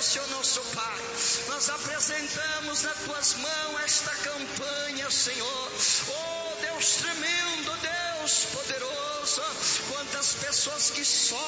Senhor nosso Pai, nós apresentamos nas tuas mãos esta campanha, Senhor. Oh Deus tremendo, Deus poderoso, quantas pessoas que sofrem